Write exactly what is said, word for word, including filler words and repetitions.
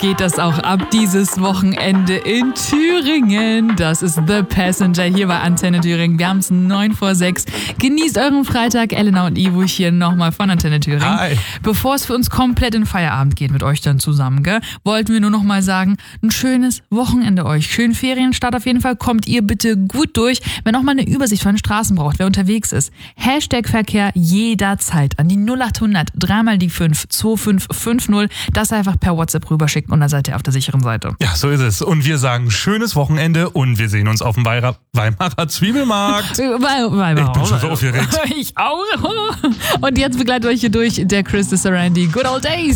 geht das auch ab dieses Wochenende in Thüringen. Das ist The Passenger hier bei Antenne Thüringen. Wir haben es neun vor sechs. Genießt euren Freitag. Elena und Ivo hier nochmal von Antenne Thüringen. Hi. Bevor es für uns komplett in Feierabend geht mit euch dann zusammen, gell, wollten wir nur noch mal sagen, ein schönes Wochenende euch. Schönen Ferienstart auf jeden Fall. Kommt ihr bitte gut durch. Wenn noch mal eine Übersicht von den Straßen braucht, wer unterwegs ist. Hashtag Verkehr jederzeit an die null acht hundert dreimal die fünf zwei fünf fünf null. Das einfach per WhatsApp rüberschicken und dann seid ihr auf der sicheren Seite. Ja, so ist es. Und wir sagen schönes Wochenende und wir sehen uns auf dem Weimarer, Weimarer Zwiebelmarkt. Weimarer. Ich bin schon so aufgeregt. Ich auch. Und jetzt begleitet euch hier durch der Chris de Sarandi. Good old days.